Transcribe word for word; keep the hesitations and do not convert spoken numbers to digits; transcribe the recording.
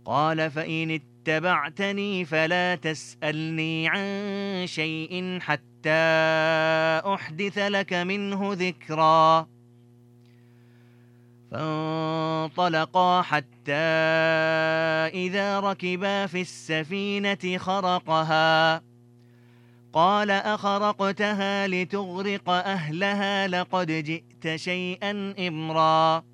قال فإن اتبعتني فلا تسألني عن شيء حتى أحدث لك منه ذكرا. فانطلقا حتى إذا ركبا في السفينة خرقها قال أخرقتها لتغرق أهلها لقد جئت شيئا إمرا.